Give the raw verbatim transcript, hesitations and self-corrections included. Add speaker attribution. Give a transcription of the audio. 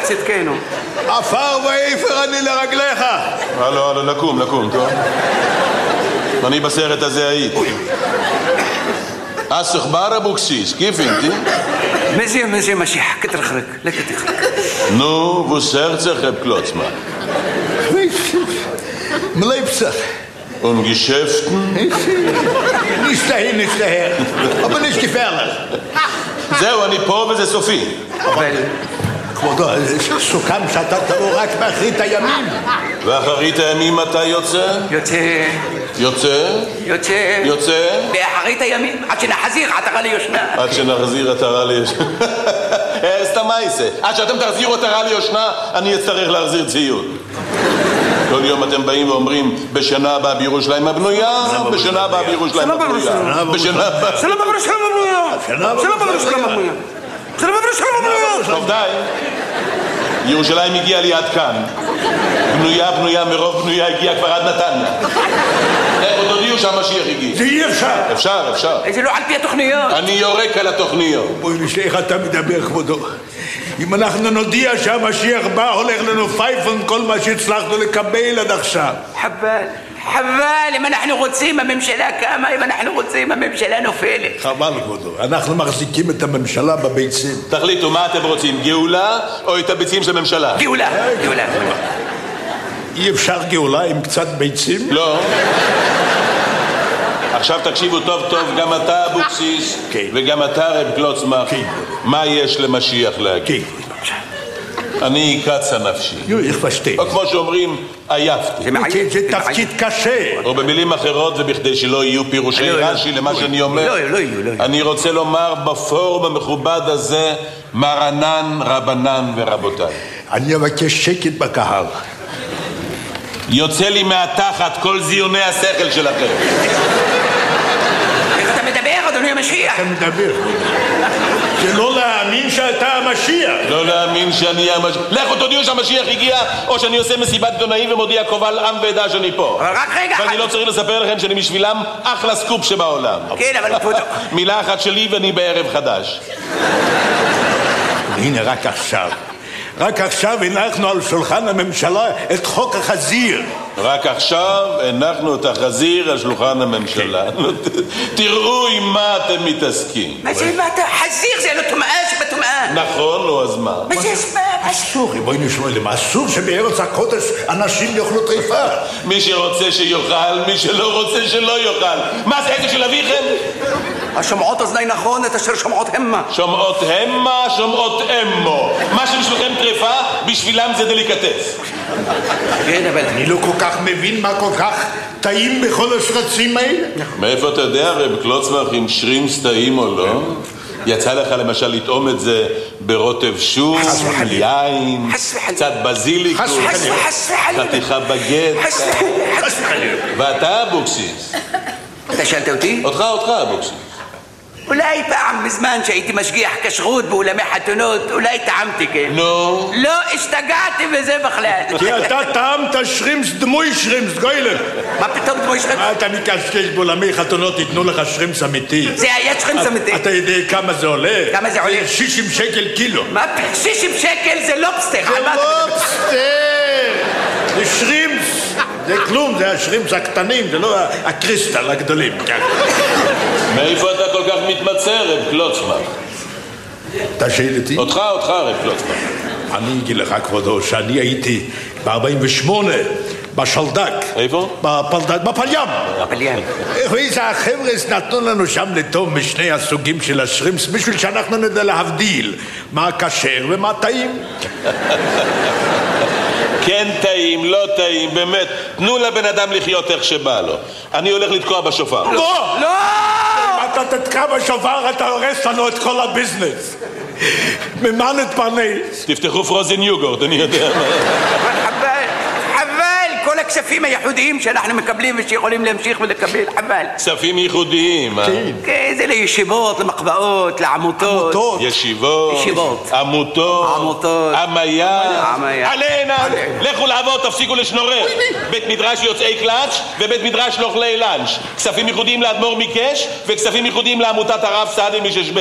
Speaker 1: צדקנו.
Speaker 2: עפר ואיפר אני לרגליך.
Speaker 3: הלו, הלו, לקום, לקום, טוב? אני בסרט הזה הייתי. אסך בר אבוקסיס, כיף אינתי?
Speaker 1: מזי, מזי, משיח, כתרחרק, לכתרחרק.
Speaker 3: נו, וסרצח אב קלוצמן.
Speaker 2: מלייפסך.
Speaker 3: Und Geschäften?
Speaker 2: Nicht dahin, nicht daher. Aber nicht gefährlich.
Speaker 3: זהו, אני פה וזה סופי.
Speaker 1: אבל...
Speaker 2: כבודו, סוכם שאתה תבוא רק באחרית הימים.
Speaker 3: ואחרית הימים מתי יוצא?
Speaker 1: יוצא...
Speaker 3: יוצא?
Speaker 1: יוצא...
Speaker 3: יוצא?
Speaker 1: באחרית הימים, עד שנחזיר עטרה ליושנה.
Speaker 3: עד שנחזיר עטרה ליושנה. סתם מה יעשה? עד שאתם תחזירו עטרה ליושנה, אני אצטרך להחזיר ציוד. כל יום אתם באים ואומרים, בשנה הבאה בירושלים הבנויה, בשנה הבאה בירושלים הבנויה. בשנה הבאה...
Speaker 1: שלום בירושלים הבנויה. שלום בירושלים הבנויה. שלום בירושלים הבנויה.
Speaker 3: טוב די. ירושלים הגיעה לי עד כאן. בנויה, בנויה, מרוב בנויה הגיעה כבר עד נתניה. עוד הודיעו שהמשיח הגיע.
Speaker 2: זה אי אפשר.
Speaker 3: אפשר, אפשר.
Speaker 1: זה לא על פי התוכניות.
Speaker 3: אני יורק על התוכניות.
Speaker 2: בואי נשאר איך אתה מדבר, כבודו. אם אנחנו נודיע שהמשיח בא, הולך לנו פייפון כל מה שהצלחנו לקבל עד עכשיו.
Speaker 1: חבל, חבל, אם אנחנו רוצים הממשלה קמה, אם אנחנו רוצים הממשלה נופלת.
Speaker 2: חבל, כבודו. אנחנו מחזיקים את הממשלה בביצים.
Speaker 3: תחליטו, מה אתם רוצים? גאולה או את הביצים של הממשלה?
Speaker 1: גאולה, גאולה.
Speaker 2: אי אפשר גאולה עם קצת ביצים?
Speaker 3: לא. עכשיו תקשיבו טוב טוב, גם אתה אבוקסיס, וגם אתה רב קלוצמן, מה יש למשיח להגיד? אני קצה נפשי. או כמו שאומרים, עייפתי.
Speaker 2: זה תפקיד קשה.
Speaker 3: או במילים אחרות, ובכדי שלא יהיו פירושי רש"י למה שאני אומר, אני רוצה לומר בפורום המכובד הזה, מרנן, רבנן ורבותיי.
Speaker 2: אני אבקש שקט בקהל.
Speaker 3: יוצא לי מהתחת כל זיוני השכל שלכם.
Speaker 1: איך אתה מדבר, אדוני המשיח?
Speaker 2: אתה מדבר. זה לא להאמין שאתה המשיח.
Speaker 3: לא להאמין שאני המשיח. לכו תודיעו שהמשיח הגיע, או שאני עושה מסיבת עיתונאים ומודיע קובל עם ועדה שאני פה.
Speaker 1: אבל רק רגע.
Speaker 3: ואני לא צריך לספר לכם שאני בשבילם אחלה סקופ שבעולם.
Speaker 1: כן, אבל כבודו.
Speaker 3: מילה אחת שלי ואני בערב חדש.
Speaker 2: הנה, רק עכשיו. רק עכשיו הנחנו על שולחן הממשלה את חוק החזיר.
Speaker 3: רק עכשיו הנחנו את החזיר על שולחן הממשלה. תראו עם מה אתם מתעסקים.
Speaker 1: מה זה, מה אתה? חזיר זה לא טומאה שבטומאה.
Speaker 3: נכון, נו, אז מה?
Speaker 1: מה זה אספה?
Speaker 2: אסור, בואי נשמע למה אסור שבארץ הקודש אנשים יאכלו טריפה.
Speaker 3: מי שרוצה שיאכל, מי שלא רוצה שלא יאכל. מה זה, איזה של אביכם?
Speaker 1: השומעות אוזני נכון, את אשר שומעות המה.
Speaker 3: שומעות המה, שומעות אמו. מה שבשבילכם טריפה, בשבילם זה דליקטס.
Speaker 1: כן, אבל
Speaker 2: אני לא כל כך מבין מה כל כך טעים בכל השרצים האלה.
Speaker 3: מאיפה אתה יודע, רב קלוצמן, אם שרימס טעים או לא? יצא לך למשל לטעום את זה ברוטב שום, יין, קצת בזיליקו, חתיכה בגט. ואתה אבוקסיס?
Speaker 1: אתה שאלת אותי?
Speaker 3: אותך, אותך אבוקסיס.
Speaker 1: אולי פעם מזמן שהייתי משגיח כשרות באולמי חתונות, אולי טעמתי, כן?
Speaker 3: נו?
Speaker 1: לא, השתגעתי בזה בכלל.
Speaker 2: כי אתה טעמת שרימס דמוי שרימס, גוילר.
Speaker 1: מה פתאום דמוי שרימס?
Speaker 2: אתה מקשקש באולמי חתונות, ייתנו לך שרימס אמיתי.
Speaker 1: זה היה שרימס אמיתי.
Speaker 2: אתה יודע כמה זה עולה?
Speaker 1: כמה זה עולה?
Speaker 2: שישים שקל קילו.
Speaker 1: מה? שישים שקל זה לובסטר.
Speaker 2: זה לובסטר! זה שרימס. זה כלום, זה השרימס הקטנים, זה לא הקריסטל הגדולים.
Speaker 3: מאיפה אתה כל כך מתמצא, רב קלוצמן?
Speaker 2: אתה שואל אותי?
Speaker 3: אותך, אותך, רב קלוצמן.
Speaker 2: אני אגיד לך, כבודו, שאני הייתי ב-ארבעים ושמונה בשלדק.
Speaker 3: איפה?
Speaker 2: בפלדק, בפלים.
Speaker 1: בפלים.
Speaker 2: ואיזה החבר'ס נתנו לנו שם לטוב משני הסוגים של השרימס, בשביל שאנחנו נדע להבדיל מה כשר ומה טעים.
Speaker 3: כן טעים, לא טעים, באמת. תנו לבן אדם לחיות איך שבא לו. אני הולך לתקוע בשופר.
Speaker 2: לא!
Speaker 1: לא!
Speaker 2: אם אתה תתקע בשופר, אתה הורס לנו את כל הביזנס. ממה נתפרנס?
Speaker 3: תפתחו פרוזן יוגורט, אני יודע.
Speaker 1: חבל, חבל, כל הכספים הייחודיים שאנחנו מקבלים ושיכולים להמשיך ולקבל, חבל.
Speaker 3: כספים ייחודיים, אה?
Speaker 1: כן, זה לישיבות, למחבאות, לעמותות.
Speaker 2: עמותות.
Speaker 3: ישיבות.
Speaker 1: ישיבות.
Speaker 3: עמותות.
Speaker 1: עמותות.
Speaker 3: עמיה.
Speaker 1: עמיה.
Speaker 3: עלינה. לכו לעבוד, תפסיקו לשנורר. בית מדרש יוצאי קלאץ' ובית מדרש לאוכלי לאנץ'. כספים ייחודיים לאדמו"ר מקש וכספים ייחודיים לעמותת הרב סעדי משש